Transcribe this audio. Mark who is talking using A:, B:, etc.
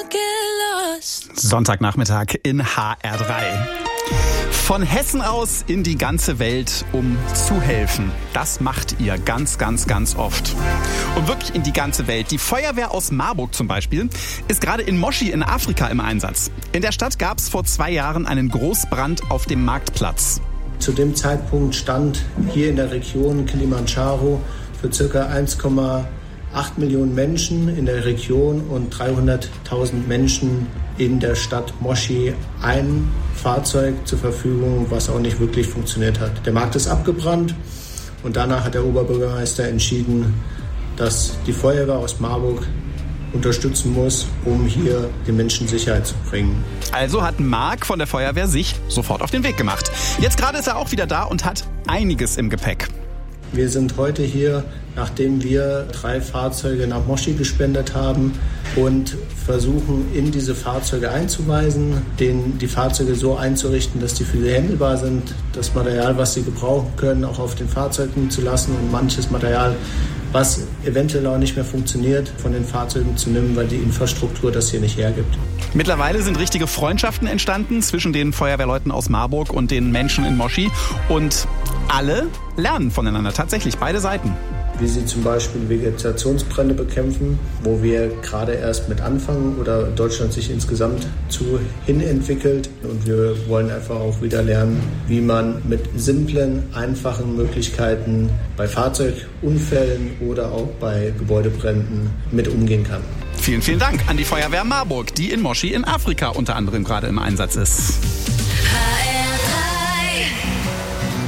A: Sonntagnachmittag in HR3. Von Hessen aus in die ganze Welt, um zu helfen. Das macht ihr ganz, ganz, ganz oft. Und wirklich in die ganze Welt. Die Feuerwehr aus Marburg zum Beispiel ist gerade in Moshi in Afrika im Einsatz. In der Stadt gab es vor 2 Jahren einen Großbrand auf dem Marktplatz.
B: Zu dem Zeitpunkt stand hier in der Region Kilimanjaro für ca. 1,8 Millionen Menschen in der Region und 300.000 Menschen in der Stadt Moshi ein Fahrzeug zur Verfügung, was auch nicht wirklich funktioniert hat. Der Markt ist abgebrannt und danach hat der Oberbürgermeister entschieden, dass die Feuerwehr aus Marburg unterstützen muss, um hier den Menschen Sicherheit zu bringen.
A: Also hat Marc von der Feuerwehr sich sofort auf den Weg gemacht. Jetzt gerade ist er auch wieder da und hat einiges im Gepäck.
B: Wir sind heute hier, nachdem wir 3 Fahrzeuge nach Moshi gespendet haben und versuchen, in diese Fahrzeuge einzuweisen, die Fahrzeuge so einzurichten, dass die für sie handelbar sind, das Material, was sie gebrauchen können, auch auf den Fahrzeugen zu lassen und manches Material, was eventuell auch nicht mehr funktioniert, von den Fahrzeugen zu nehmen, weil die Infrastruktur das hier nicht hergibt.
A: Mittlerweile sind richtige Freundschaften entstanden zwischen den Feuerwehrleuten aus Marburg und den Menschen in Moshi. Und alle lernen voneinander, tatsächlich beide Seiten.
B: Wie sie zum Beispiel Vegetationsbrände bekämpfen, wo wir gerade erst mit anfangen oder Deutschland sich insgesamt hin entwickelt. Und wir wollen einfach auch wieder lernen, wie man mit simplen, einfachen Möglichkeiten bei Fahrzeugunfällen oder auch bei Gebäudebränden mit umgehen kann.
A: Vielen, vielen Dank an die Feuerwehr Marburg, die in Moshi in Afrika unter anderem gerade im Einsatz ist.